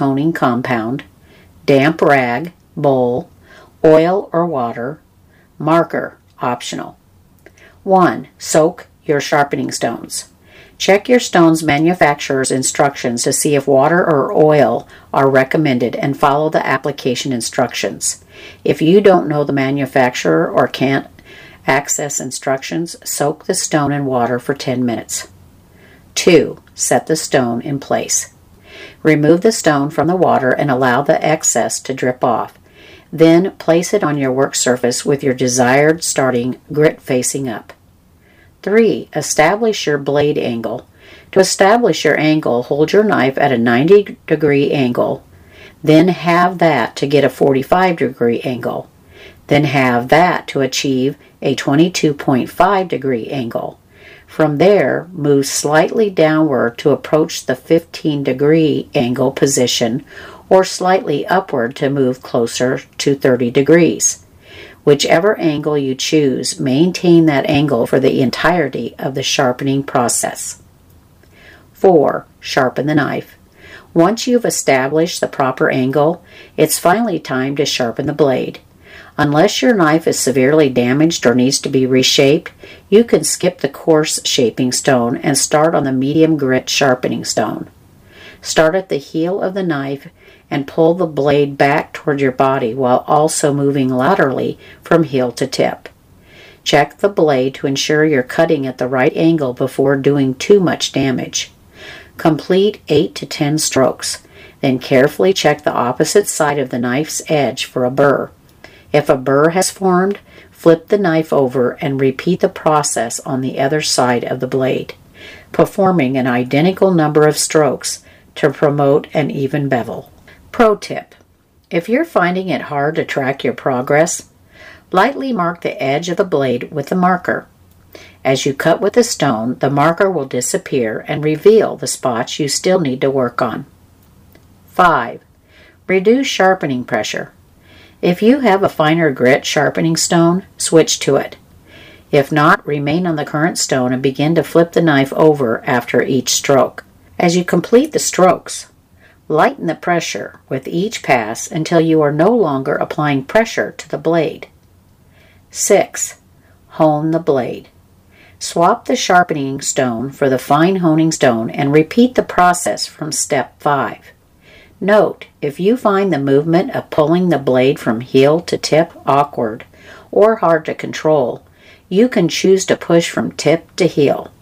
honing compound, damp rag, bowl, oil or water, marker, optional. 1. Soak your sharpening stones. Check your stone's manufacturer's instructions to see if water or oil are recommended and follow the application instructions. If you don't know the manufacturer or can't access instructions, soak the stone in water for 10 minutes. 2. Set the stone in place. Remove the stone from the water and allow the excess to drip off. Then place it on your work surface with your desired starting grit facing up. 3. Establish your blade angle. To establish your angle, hold your knife at a 90-degree angle, then have that to get a 45-degree angle, then have that to achieve a 22.5-degree angle. From there, move slightly downward to approach the 15-degree angle position or slightly upward to move closer to 30 degrees. Whichever angle you choose, maintain that angle for the entirety of the sharpening process. 4. Sharpen the knife. Once you've established the proper angle, it's finally time to sharpen the blade. Unless your knife is severely damaged or needs to be reshaped, you can skip the coarse shaping stone and start on the medium grit sharpening stone. Start at the heel of the knife and pull the blade back toward your body while also moving laterally from heel to tip. Check the blade to ensure you're cutting at the right angle before doing too much damage. Complete 8 to 10 strokes. Then carefully check the opposite side of the knife's edge for a burr. If a burr has formed, flip the knife over and repeat the process on the other side of the blade, performing an identical number of strokes to promote an even bevel. Pro tip: if you're finding it hard to track your progress, lightly mark the edge of the blade with the marker. As you cut with the stone, the marker will disappear and reveal the spots you still need to work on. 5. Reduce sharpening pressure. If you have a finer grit sharpening stone, switch to it. If not, remain on the current stone and begin to flip the knife over after each stroke. As you complete the strokes, lighten the pressure with each pass until you are no longer applying pressure to the blade. 6. Hone the blade. Swap the sharpening stone for the fine honing stone and repeat the process from step 5. Note, if you find the movement of pulling the blade from heel to tip awkward or hard to control, you can choose to push from tip to heel.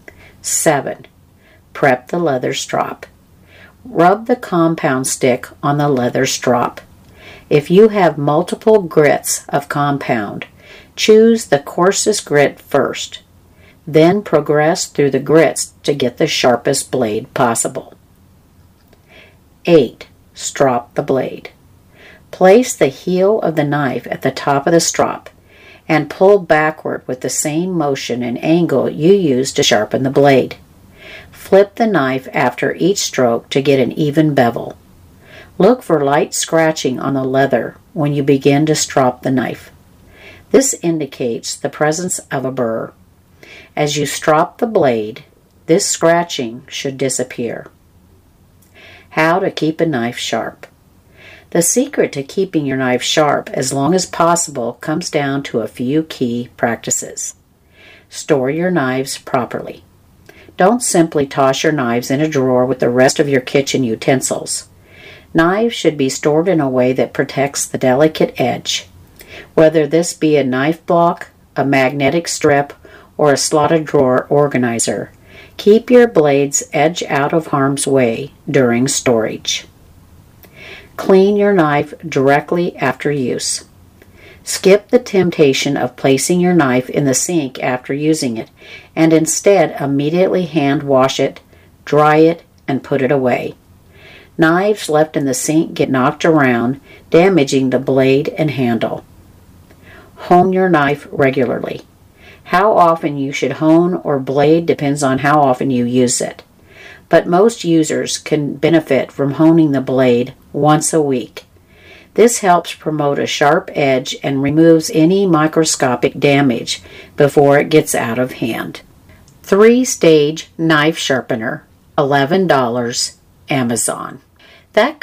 7. Prep the leather strop. Rub the compound stick on the leather strop. If you have multiple grits of compound, choose the coarsest grit first. Then progress through the grits to get the sharpest blade possible. 8. Strop the blade. Place the heel of the knife at the top of the strop and pull backward with the same motion and angle you used to sharpen the blade. Flip the knife after each stroke to get an even bevel. Look for light scratching on the leather when you begin to strop the knife. This indicates the presence of a burr. As you strop the blade, this scratching should disappear. How to keep a knife sharp. The secret to keeping your knife sharp as long as possible comes down to a few key practices. Store your knives properly. Don't simply toss your knives in a drawer with the rest of your kitchen utensils. Knives should be stored in a way that protects the delicate edge. Whether this be a knife block, a magnetic strip, or a slotted drawer organizer, keep your blades edge out of harm's way during storage. Clean your knife directly after use. Skip the temptation of placing your knife in the sink after using it, and instead immediately hand wash it, dry it, and put it away. Knives left in the sink get knocked around, damaging the blade and handle. Hone your knife regularly. How often you should hone or blade depends on how often you use it, but most users can benefit from honing the blade once a week. This helps promote a sharp edge and removes any microscopic damage before it gets out of hand. 3-stage knife sharpener, $11, Amazon. That